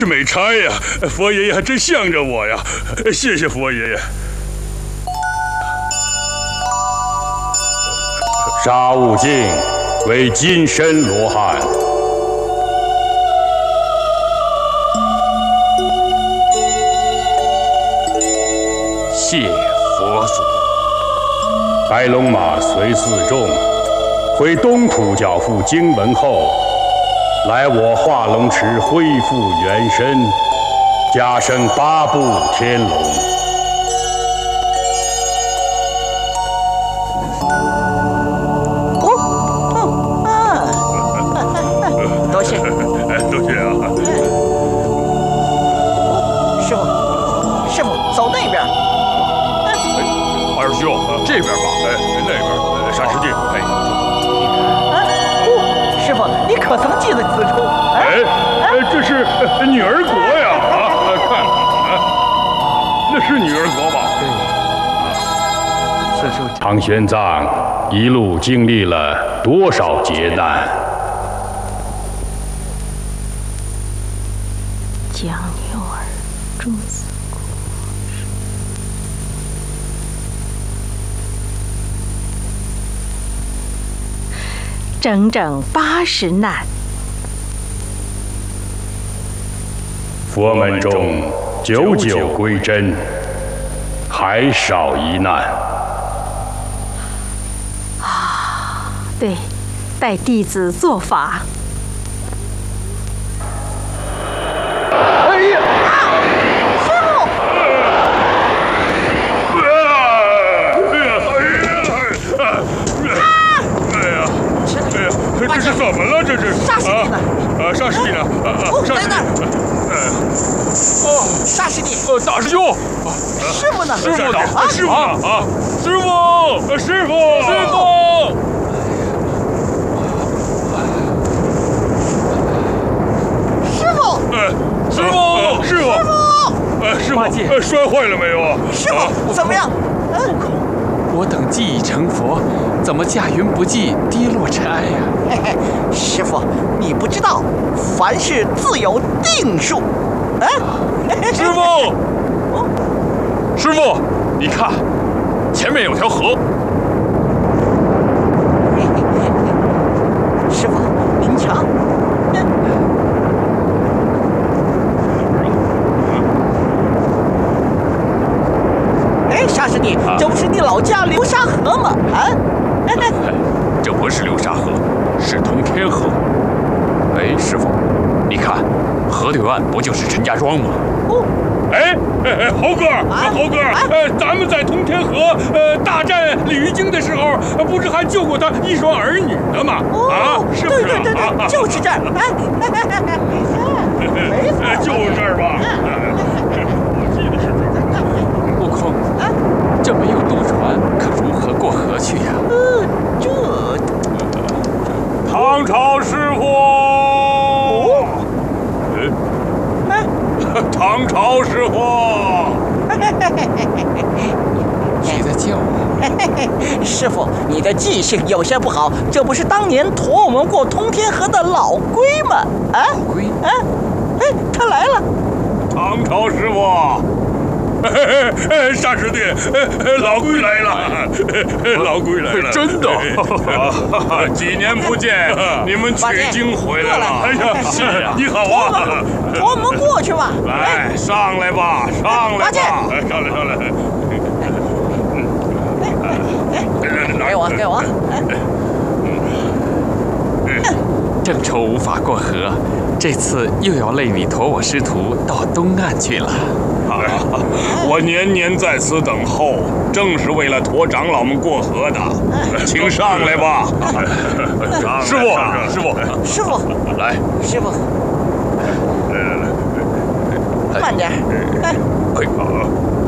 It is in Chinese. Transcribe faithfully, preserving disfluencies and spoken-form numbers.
是美差呀！佛爷爷还真向着我呀，谢谢佛爷爷。 沙悟净为金身罗汉。 谢佛祖。 白龙马随四众回东土缴付经文后，来我化龙池恢复元身，加升八部天龙。 哦哦啊！多谢， 多谢啊！ 师傅，师傅，走那边。 二师兄，这边吧，哎，那边，沙师弟，哎， 啊，哦，师傅，你可曾记得此处？ 哎，哎，这是女儿国呀！啊，看，那是女儿国吧？ 对，此处唐玄奘一路经历了多少劫难？ 将牛儿诛死。 整整八十难， 佛门中久久归真，还少一难。 啊，对，待弟子做法。 哎呀！师傅！ 这是怎么了？这是沙师弟呢？ 啊，沙师弟呢？ 哦，在那儿。 哦， 沙师弟。 呃，大师兄。 师傅呢？ 师傅呢？ 啊， 师傅啊！师傅，师傅，师傅。 师傅。 呃，师傅，师傅。师傅。呃，师傅，呃，摔坏了没有啊？ 师傅，怎么样？ 悟空，我等既已成佛。 怎么驾云不济，跌落尘埃呀？ 嘿嘿，师傅，你不知道，凡事自有定数。啊， 师傅，师傅，你看，前面有条河。 师傅，您瞧。哎，沙师弟，这不是你老家流沙河吗？啊？ 这不是流沙河，是通天河。哎，师傅，你看，河对岸不就是陈家庄吗？ 哦， 哎哎哎，猴哥，猴哥，呃，咱们在通天河呃大战鲤鱼精的时候，不是还救过他一双儿女的吗？啊，是不是？ 对对对对，就是这儿。没错， 就这儿吧。我记得是这儿。 悟空，这没有渡船，可如何过河去呀？ 这唐朝师傅， 哦， 哎，唐朝师傅， 谁在叫我？ 师傅，你的记性有些不好，这不是当年驮我们过通天河的老龟吗？啊， 老龟？ 啊，哎，他来了。 唐朝师傅。 沙师弟，老龟来了，老龟来了， 真的！ 几年不见，你们取经回来了。哎呀，是啊，你好啊！ 驮我们过去吧。 来，上来吧，上来吧，上来上来。 给我，给我。 正愁无法过河，这次又要累你驮我师徒到东岸去了。 我年年在此等候，正是为了驮长老们过河的。请上来吧，师傅，师傅， 师傅， 来， 师傅， 来来来， 慢点。 哎，好。